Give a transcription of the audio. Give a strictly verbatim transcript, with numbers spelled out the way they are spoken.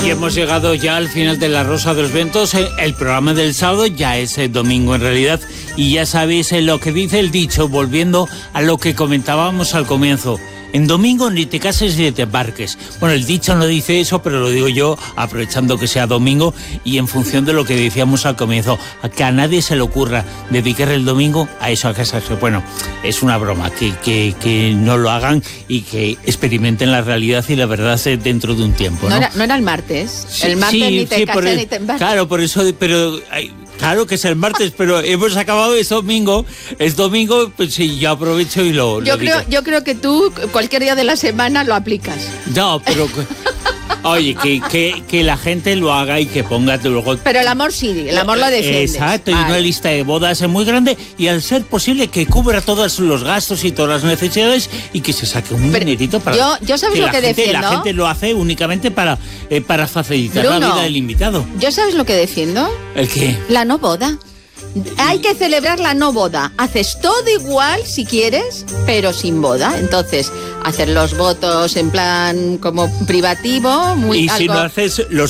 Y hemos llegado ya al final de La Rosa de los Vientos. El programa del sábado ya es el domingo en realidad. Y ya sabéis lo que dice el dicho, volviendo a lo que comentábamos al comienzo. En domingo ni te cases ni te embarques. Bueno, el dicho no dice eso, pero lo digo yo aprovechando que sea domingo y en función de lo que decíamos al comienzo, a que a nadie se le ocurra dedicar el domingo a eso, a casarse. Bueno, es una broma, que, que, que no lo hagan y que experimenten la realidad y la verdad dentro de un tiempo, ¿no? No era, no era el martes. Sí, el martes sí, ni te sí, casas el, ni te embarques. Claro, por eso, pero... Hay, Claro que es el martes, pero hemos acabado, es domingo. Es domingo, pues sí, yo aprovecho y lo, yo lo creo, digo. Yo creo que tú cualquier día de la semana lo aplicas. No, pero... Oye, que, que, que la gente lo haga y que ponga luego... Pero el amor sí, el amor lo defiende. Exacto, y vale. una lista de bodas es muy grande y al ser posible que cubra todos los gastos y todas las necesidades y que se saque un Pero dinerito para... Yo, yo sabes que lo la que gente, defiendo. La gente lo hace únicamente para, eh, para facilitar Bruno, la vida del invitado. ¿Yo sabes lo que defiendo? ¿El qué? La no boda. Hay que celebrar la no boda. Haces todo igual si quieres, pero sin boda. Entonces, hacer los votos en plan como privativo, muy Y algo... si no haces los